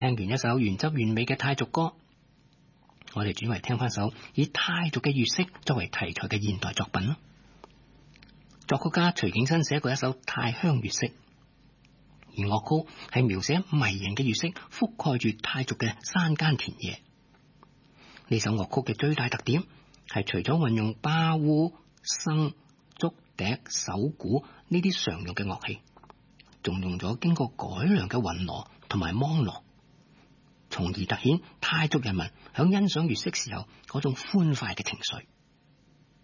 聽完一首原汁原味嘅泰族歌，我哋轉為聽翻首以泰族嘅粵式作為題材嘅現代作品。作曲家徐景新寫過一首泰鄉粵式，而樂曲係描寫迷人嘅粵式，覆蓋住泰族嘅山間田野。呢首樂曲嘅最大特點係除咗運用巴烏、笙、竹笛、手鼓呢啲常用嘅樂器，仲用咗經過改良嘅雲鑼同埋芒鑼，從而凸顯泰族人民響欣賞粵式時候嗰種歡快嘅情緒。